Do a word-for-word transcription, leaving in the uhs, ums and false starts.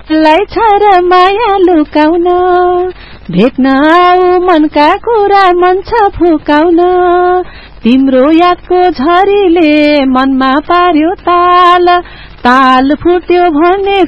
लाई छर माया लुकाउन भेट्न आऊ मनका कुरा मन छ फुकाउन तिम्रो यादको झरीले मनमा पार्यो ताल ताल फुट्यो भने